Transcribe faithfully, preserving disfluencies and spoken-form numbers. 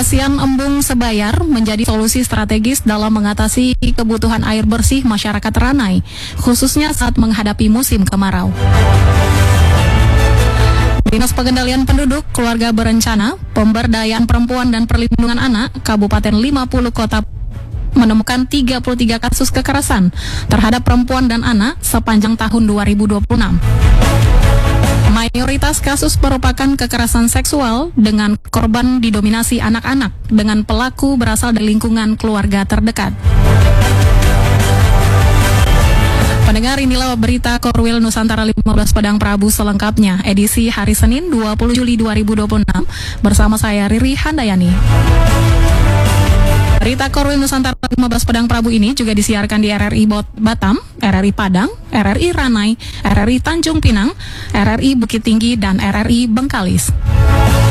Irigasian embung sebayar menjadi solusi strategis dalam mengatasi kebutuhan air bersih masyarakat Ranai, khususnya saat menghadapi musim kemarau. Dinas Pengendalian Penduduk, Keluarga Berencana, Pemberdayaan Perempuan dan Perlindungan Anak, Kabupaten lima puluh Kota menemukan tiga puluh tiga kasus kekerasan terhadap perempuan dan anak sepanjang tahun dua ribu dua puluh enam. Mayoritas kasus merupakan kekerasan seksual dengan korban didominasi anak-anak dengan pelaku berasal dari lingkungan keluarga terdekat. Pendengar, inilah berita Korwil Nusantara lima belas Padang Prabu selengkapnya, edisi hari Senin dua puluh Juli dua ribu dua puluh enam, bersama saya Riri Handayani. Berita Korwil Nusantara lima belas Padang Prabu ini juga disiarkan di R R I Batam, R R I Padang, R R I Ranai, R R I Tanjung Pinang, R R I Bukit Tinggi, dan R R I Bengkalis.